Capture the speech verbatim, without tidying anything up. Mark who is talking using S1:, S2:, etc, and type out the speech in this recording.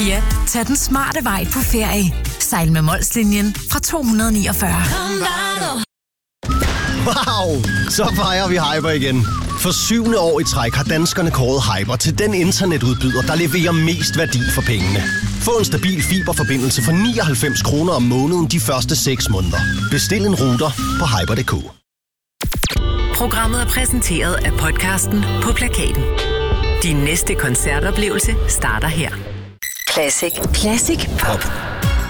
S1: Ja, tag den smarte vej på ferie. Sejl med Molslinjen fra to hundrede og niogfyrre.
S2: Wow, så fejrer vi Hyper igen. For syvende år i træk har danskerne kåret Hyper til den internetudbyder, der leverer mest værdi for pengene. Få en stabil fiberforbindelse for nioghalvfems kroner om måneden de første seks måneder. Bestil en router på hyper punktum d k.
S1: Programmet er præsenteret af podcasten På Plakaten. Din næste koncertoplevelse starter her. Classic. Classic Pop.